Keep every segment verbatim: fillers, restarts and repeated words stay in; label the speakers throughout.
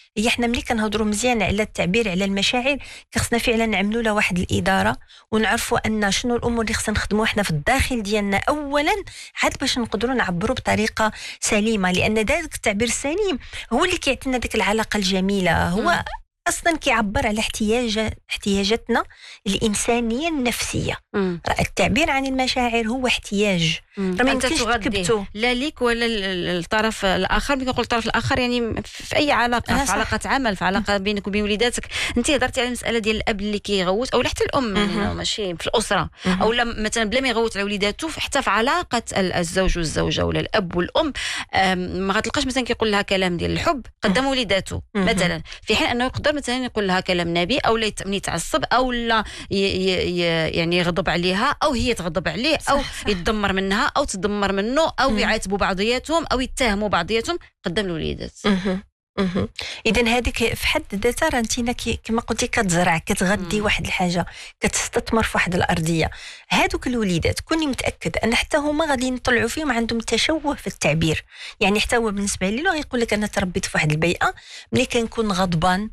Speaker 1: هي حنا ملي كنهضروا مزيان على التعبير على المشاعر خصنا فعلا نعملوا له واحد الاداره ونعرفوا ان شنو الامور اللي خصنا نخدموا حنا في الداخل ديالنا اولا عاد باش نقدروا نعبروا بطريقه سليمه، لان ذلك التعبير السليم هو اللي كيعطينا ديك العلاقه الجميله، هو م. اصلا كيعبر على احتياج احتياجاتنا الانسانيه النفسيه. مم. التعبير عن المشاعر هو احتياج
Speaker 2: راه ما يمكنش تكبتو لا ليك ولا الطرف الاخر. ملي كنقول الطرف الاخر يعني في اي علاقه، آه في علاقه عمل، في علاقه بينك وبين وليداتك. انت هضرتي على المساله ديال الاب اللي كيغوت او حتى الام، يعني ماشي في الاسره، او لا مثلا بلا ما يغوت على وليداتو، حتى في علاقه الزوج والزوجه ولا الاب والام ما غتلقاش مثلا كيقول لها كلام ديال الحب قدام وليداتو مثلا، في حين انه يقدر مثلا يقول لها كلام نبي، او لا يتعصب، او لا يعني يغضب عليها، او هي تغضب عليه، او صح صح. يتدمر منها او تدمر منه، او يعاتبوا بعضياتهم، او يتهموا بعضياتهم قدام الوليدات.
Speaker 1: اذا هذيك في حد ذاتها راه انت كما قلتي كتزرع، كتغدي مم. واحد الحاجه، كتستثمر في واحد الارضيه. هادوك الوليدات كوني متاكد ان حتى هما غادي نطلعوا فيهم عندهم تشوه في التعبير. يعني حتى هو بالنسبه لي غيقول لك انا تربيت في واحد البيئه ملي كنكون غضبان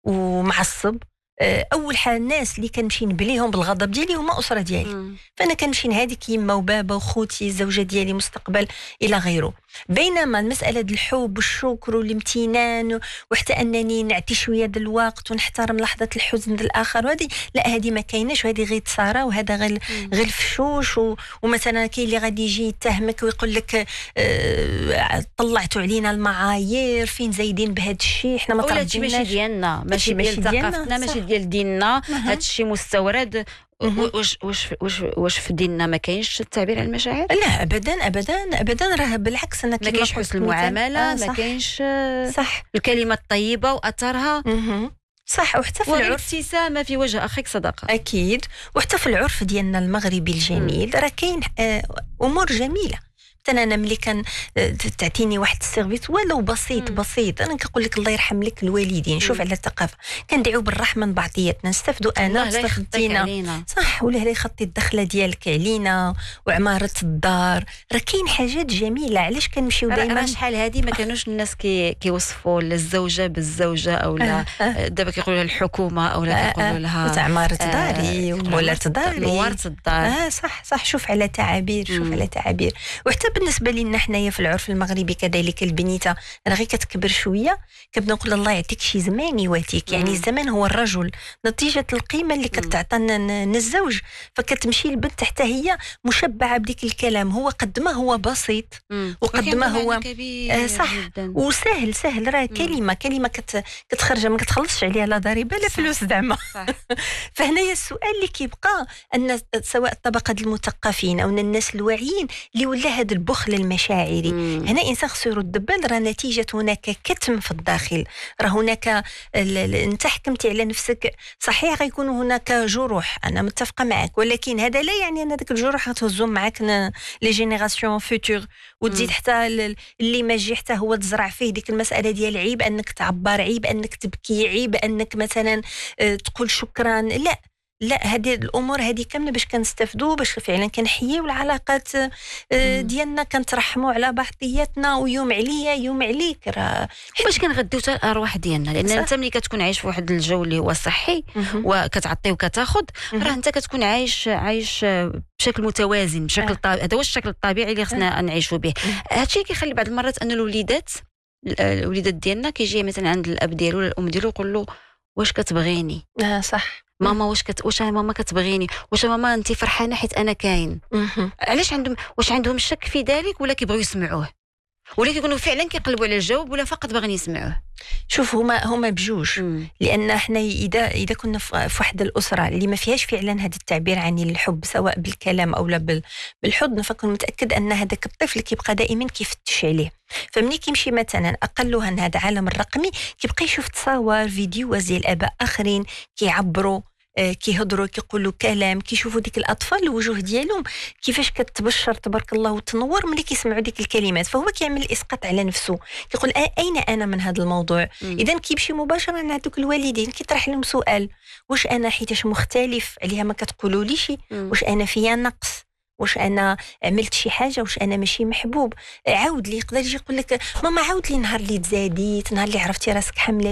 Speaker 1: ومعصب، اول حاجه الناس اللي كنمشي نبليهم بالغضب ديالي هما اسره ديالي. مم. فانا كنمشي نهادي كيما وبابا وخوتي الزوجه ديالي مستقبل الى غيره. بينما المساله ديال الحب والشكر والامتنان وحتى انني نعطي شويه ديال الوقت ونحترم لحظه الحزن ديال الاخر، وهذه لا، هذه ما كايناش، وهذه غير تصارى، وهذا غير غير الفشوش. و... ومثلا كاين اللي غادي يجي يتهمك ويقول لك اه... طلعتوا علينا المعايير، فين زايدين بهذا الشيء، حنا ما
Speaker 2: طلبناش. ماشي ديالنا، ماشي ديال ثقافتنا، ماشي ديال ديننا، هذا الشيء مستورد. واش واش واش واش في ديننا ما كاينش التعبير عن المشاعر؟
Speaker 1: لا ابدا ابدا ابدا، راه بالعكس. انا
Speaker 2: ما كاينش حسن المعامله، آه ما كاينش صح الكلمه الطيبه واثرها.
Speaker 1: صح. وحتى في العرف
Speaker 2: ابتسامه في وجه اخيك صدقه،
Speaker 1: اكيد. وحتى في العرف ديالنا المغربي الجميل راه كاين امور جميله. مثلا انا ملي كان تعطيني واحد السيرفيس ولو بسيط مم. بسيط، انا كنقول لك الله يرحم لك الوالدين. شوف على الثقافه، كندعيو بالرحمه من بعضياتنا، نستافدوا انا
Speaker 2: ونستافدينا
Speaker 1: صح. ولا يخطي الدخله ديالك علينا وعماره الدار. راه كاين حاجات جميله، علاش كنمشيو دائما؟
Speaker 2: شحال هذه ما كانوش الناس كي كيوصفوا الزوجه بالزوجه، او لا آه. دابا كيقولوا لها الحكومه، او لا كيقولوا لها
Speaker 1: آه. عماره داري آه. ولا داري
Speaker 2: نواره الدار.
Speaker 1: اه صح صح. شوف على تعابير، شوف مم. على تعابير. وحتى بالنسبه لنا حنايا في العرف المغربي كذلك، البنيته راه غير كتكبر شويه كنبدا نقول الله يعطيك شي زمان يواتيك. يعني الزمان هو الرجل نتيجه القيمه اللي كتعطينا الزوج. فكتمشي البنت حتى هي مشبعه بديك الكلام، هو قد ما هو بسيط
Speaker 2: مم.
Speaker 1: وقد ما هو
Speaker 2: آه
Speaker 1: صح
Speaker 2: جداً.
Speaker 1: وسهل سهل. راه كلمه كلمه كت كتخرج ما كتخلصش عليها لا ضريبه لا فلوس زعما. فهنايا السؤال اللي كيبقى ان سواء الطبقه المثقفين او الناس الواعيين اللي ولا هذا البخل المشاعري، مم. هنا انسان خصو يرد بال. راه نتيجه هناك كتم في الداخل، راه هناك انت حكمتي على نفسك. صحيح غيكون هناك جروح، انا متفقه معك، ولكن هذا لا يعني ان هذيك الجروح غتهزهم معاك لي جينيراسيون فيوتور، وتزيد حتى اللي ما جي حتى هو تزرع فيه ديك المساله ديال عيب انك تعبر، عيب انك تبكي، عيب انك مثلا تقول شكرا. لا لا، هذه الامور هذه كامله باش كنستافدوا، باش فعلا كنحييو العلاقات ديالنا، كنترحموا على بعضياتنا، ويوم عليا يوم عليك، راه
Speaker 2: باش كنغديو حتى الارواح ديالنا. لان انت ملي كتكون عايش في واحد الجو اللي هو صحي وكتعطي وكتاخذ، راه انت كتكون عايش عايش بشكل متوازن، بشكل طبيعي. هذا هو الشكل الطبيعي اللي خصنا نعيشوا به. هادشي كيخلي بعض المرات ان الوليدات الوليدات ديالنا كيجي مثلا عند الاب ديالو ولا الام ديالو يقول له واش كتبغيني؟
Speaker 1: اه صح.
Speaker 2: ماما واش كت واش ماما كتبغيني؟ واش ماما انت فرحانه حيت انا كاين؟ علاش عندهم واش عندهم الشك في ذلك، ولا كيبغيو يسمعوه، ولا كيكونوا فعلا كيقلبوا على الجواب، ولا فقط باغيين يسمعوه؟
Speaker 1: شوف هما هما بجوج. مم. لان احنا اذا اذا كنا في واحد الاسره اللي ما فيهاش فعلا هذا التعبير عن الحب سواء بالكلام او لا بالحضن، فكون متاكد ان هذاك الطفل كيبقى دائما كيفتش عليه. فمني كيمشي مثلا اقلها هذا العالم الرقمي، كيبقى يشوف تصاور فيديوهات ديال اباء اخرين كيعبروا، كيهضروا، كيقولوا كلام، كيشوفوا ديك الاطفال الوجوه ديالهم كيفاش كتبشر تبارك الله وتنور ملي كيسمعوا ديك الكلمات. فهو كيعمل اسقاط على نفسه، كيقول اين انا من هذا الموضوع؟ اذا كيمشي مباشره لهذوك الوالدين كيطرح لهم سؤال: واش انا حيتاش مختلف عليها ما كتقولوا لي شي؟ واش انا فيا نقص؟ واش انا عملت شي حاجه؟ واش انا ماشي محبوب؟ عاود لي. يقدر يجي يقول لك ماما عاود لي نهار اللي تزاديت، نهار اللي عرفتي راسك حامله